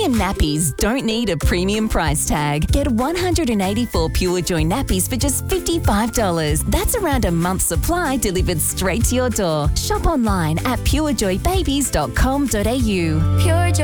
Premium nappies don't need a premium price tag. Get 184 Pure Joy nappies for just $55. That's around a month's supply delivered straight to your door. Shop online at purejoybabies.com.au. Pure Joy.